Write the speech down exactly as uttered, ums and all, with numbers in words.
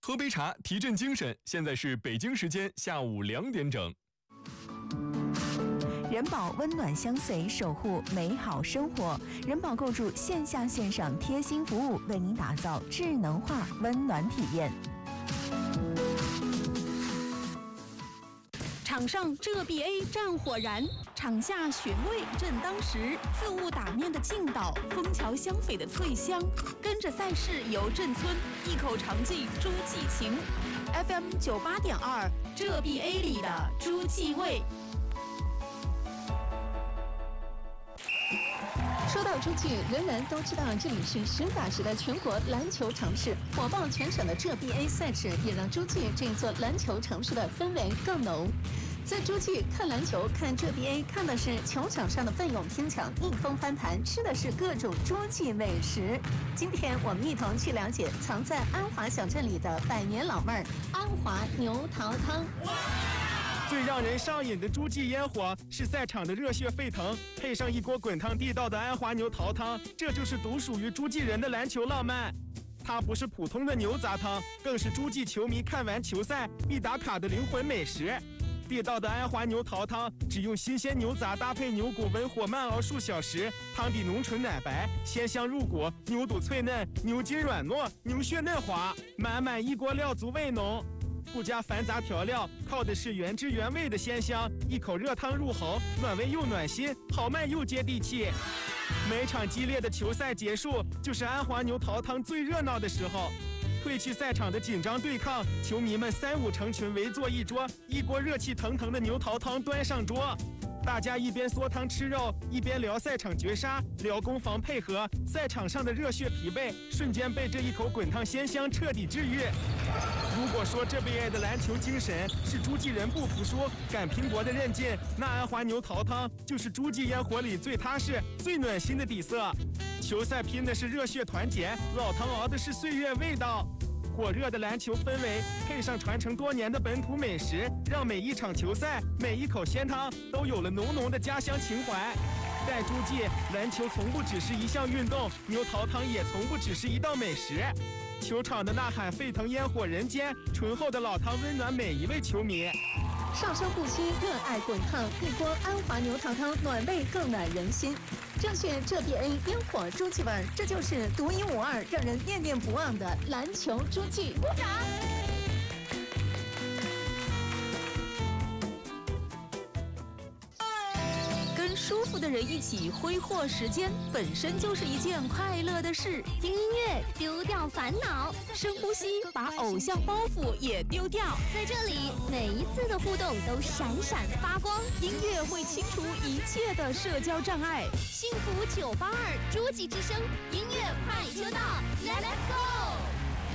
喝杯茶，提振精神。现在是北京时间下午两点整。 人保温暖相随，守护美好生活。人保构筑线下线上贴心服务，为您打造智能化温暖体验。 场上浙 B A 战火燃，场下寻味正当时。自误打面的劲道，枫桥香榧的脆香，跟着赛事游镇村，一口尝尽诸暨情。F M 九八点二，浙 B A 里的诸暨味。 说到诸暨，人人都知道这里是实打实的全国篮球城市，火爆全省的浙 B A 赛事也让诸暨这座篮球城市的氛围更浓。在诸暨看篮球、看浙 B A， 看的是球场上的奋勇拼抢、逆风翻盘，吃的是各种诸暨美食。今天我们一同去了解藏在安华小镇里的百年老妹儿——安华牛桃汤。 最让人上瘾的诸暨烟火是赛场的热血沸腾，配上一锅滚烫地道的安华牛桃汤，这就是独属于诸暨人的篮球浪漫。它不是普通的牛杂汤，更是诸暨球迷看完球赛必打卡的灵魂美食。地道的安华牛桃汤只用新鲜牛杂搭配牛骨文火慢熬数小时，汤底浓醇奶白，鲜香入骨，牛肚脆嫩，牛筋软糯，牛血嫩滑，满满一锅料足味浓。不加繁杂调料，靠的是原汁原味的鲜香，一口热汤入喉，暖胃又暖心，豪迈又接地气。每场激烈的球赛结束，就是安华牛桃汤最热闹的时候。褪去赛场的紧张对抗，球迷们三五成群围坐一桌，一锅热气腾腾的牛桃汤端上桌。大家一边嗦汤吃肉，一边聊赛场绝杀，聊攻防配合，赛场上的热血疲惫瞬间被这一口滚烫鲜香彻底治愈。如果说这 B A 的篮球精神是诸暨人不服输、敢拼搏的韧劲，那安华牛桃汤就是诸暨烟火里最踏实、最暖心的底色。球赛拼的是热血团结，老汤熬的是岁月味道。火热的篮球氛围配上传承多年的本土美食，让每一场球赛、每一口鲜汤都有了浓浓的家乡情怀。在诸暨，篮球从不只是一项运动，牛桃汤也从不只是一道美食。球场的呐喊沸腾烟火人间，醇厚的老汤温暖每一位球迷。 少生不息，热爱滚烫，一锅安华牛桃汤，暖胃更暖人心。正确浙 B A 烟火诸暨味儿，这就是独一无二、让人念念不忘的篮球诸暨。鼓掌！ 跟舒服的人一起挥霍时间，本身就是一件快乐的事。 听音乐，丢掉烦恼； 深呼吸，把偶像包袱也丢掉。 在这里，每一次的互动都闪闪发光。 音乐会清除一切的社交障碍。 幸福九八二诸暨之声，音乐快车道 ，Let's go！